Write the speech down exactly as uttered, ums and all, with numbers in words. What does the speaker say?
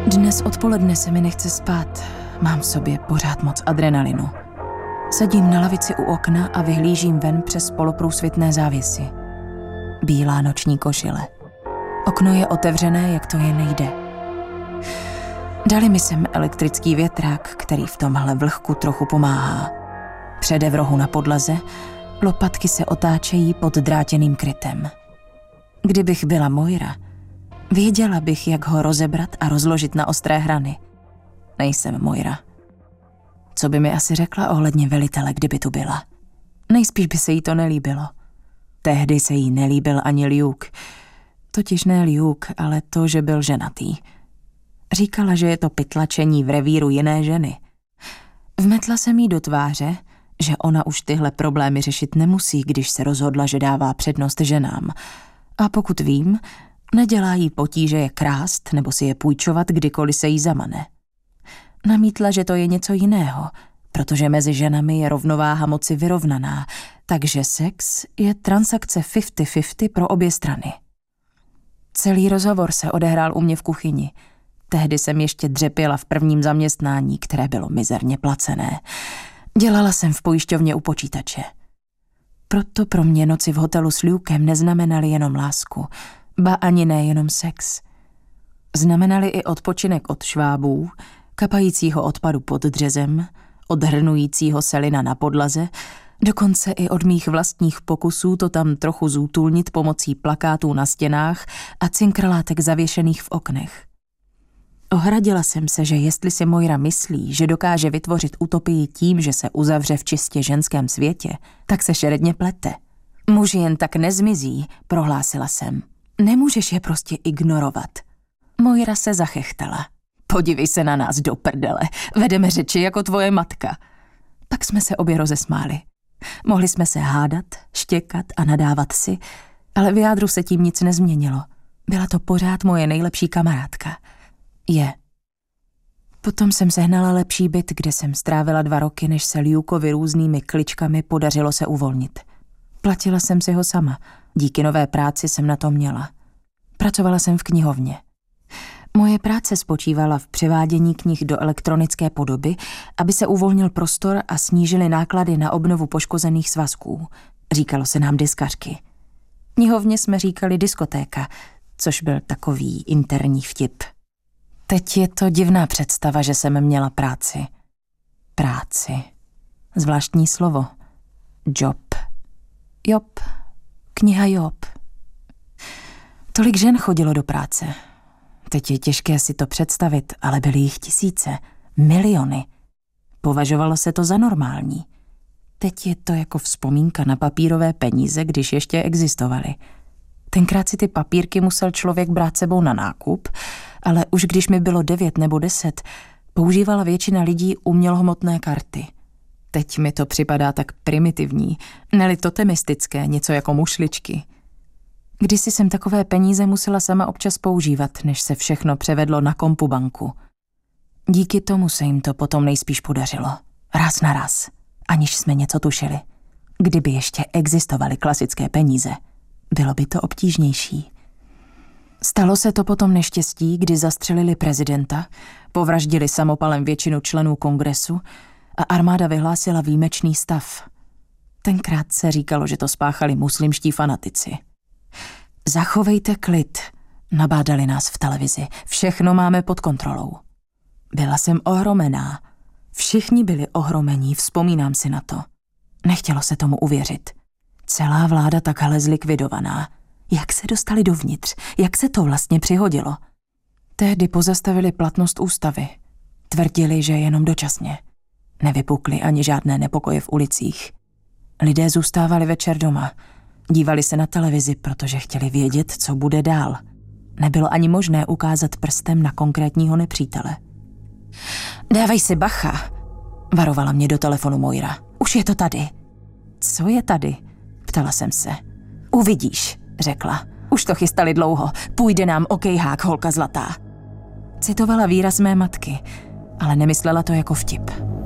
Dnes odpoledne se mi nechce spát. Mám v sobě pořád moc adrenalinu. Sedím na lavici u okna a vyhlížím ven přes poloprůsvitné závěsy. Bílá noční košile. Okno je otevřené, jak to jen nejde. Dali mi sem elektrický větrák, který v tomhle vlhku trochu pomáhá. Přede v rohu na podlaze, lopatky se otáčejí pod drátěným krytem. Kdybych byla Moira, věděla bych, jak ho rozebrat a rozložit na ostré hrany. Nejsem Moira. Co by mi asi řekla ohledně velitele, kdyby tu byla? Nejspíš by se jí to nelíbilo. Tehdy se jí nelíbil ani Luke. Totiž ne Luke, ale to, že byl ženatý. Říkala, že je to pytlačení v revíru jiné ženy. Vmetla jsem jí do tváře, že ona už tyhle problémy řešit nemusí, když se rozhodla, že dává přednost ženám. A pokud vím, nedělá jí potíže je krást nebo si je půjčovat, kdykoliv se jí zamane. Namítla, že to je něco jiného, protože mezi ženami je rovnováha moci vyrovnaná, takže sex je transakce padesát padesát pro obě strany. Celý rozhovor se odehrál u mě v kuchyni. Tehdy jsem ještě dřepěla v prvním zaměstnání, které bylo mizerně placené. Dělala jsem v pojišťovně u počítače. Proto pro mě noci v hotelu s Lukem neznamenaly jenom lásku, ba ani ne jenom sex. Znamenaly i odpočinek od švábů, kapajícího odpadu pod dřezem, od hrnujícího selina na podlaze, dokonce i od mých vlastních pokusů to tam trochu zútulnit pomocí plakátů na stěnách a cinkrlátek zavěšených v oknech. Ohradila jsem se, že jestli si Moira myslí, že dokáže vytvořit utopii tím, že se uzavře v čistě ženském světě, tak se šeredně plete. Muži jen tak nezmizí, prohlásila jsem. Nemůžeš je prostě ignorovat. Moira se zachechtala. Podívej se na nás do prdele, vedeme řeči jako tvoje matka. Pak jsme se obě rozesmáli. Mohli jsme se hádat, štěkat a nadávat si, ale v jádru se tím nic nezměnilo. Byla to pořád moje nejlepší kamarádka. Je. Potom jsem sehnala lepší byt, kde jsem strávila dva roky, než se Lukeovi různými kličkami podařilo se uvolnit. Platila jsem si ho sama. Díky nové práci jsem na to měla. Pracovala jsem v knihovně. Moje práce spočívala v převádění knih do elektronické podoby, aby se uvolnil prostor a snížily náklady na obnovu poškozených svazků. Říkalo se nám diskařky. Knihovně jsme říkali diskotéka, což byl takový interní vtip. Teď je to divná představa, že jsem měla práci. Práci. Zvláštní slovo. Job. Job. Kniha Job. Tolik žen chodilo do práce. Teď je těžké si to představit, ale byly jich tisíce, miliony. Považovalo se to za normální. Teď je to jako vzpomínka na papírové peníze, když ještě existovaly. Tenkrát si ty papírky musel člověk brát sebou na nákup, ale už když mi bylo devět nebo deset, používala většina lidí umělohmotné karty. Teď mi to připadá tak primitivní, ne-li totemistické, něco jako mušličky. Kdysi jsem takové peníze musela sama občas používat, než se všechno převedlo na kompubanku. Díky tomu se jim to potom nejspíš podařilo. Raz na raz, aniž jsme něco tušili. Kdyby ještě existovaly klasické peníze, bylo by to obtížnější. Stalo se to potom neštěstí, kdy zastřelili prezidenta, povraždili samopalem většinu členů kongresu a armáda vyhlásila výjimečný stav. Tenkrát se říkalo, že to spáchali muslimští fanatici. Zachovejte klid, nabádali nás v televizi. Všechno máme pod kontrolou. Byla jsem ohromená. Všichni byli ohromení, vzpomínám si na to. Nechtělo se tomu uvěřit. Celá vláda takhle zlikvidovaná. Jak se dostali dovnitř? Jak se to vlastně přihodilo? Tehdy pozastavili platnost ústavy. Tvrdili, že jenom dočasně. Nevypukly ani žádné nepokoje v ulicích. Lidé zůstávali večer doma. Dívali se na televizi, protože chtěli vědět, co bude dál. Nebylo ani možné ukázat prstem na konkrétního nepřítele. Dávej si bacha, varovala mě do telefonu Moira. Už je to tady. Co je tady? Ptala jsem se. Uvidíš, řekla. Už to chystali dlouho. Půjde nám okejhák, holka zlatá. Citovala výraz mé matky, ale nemyslela to jako vtip.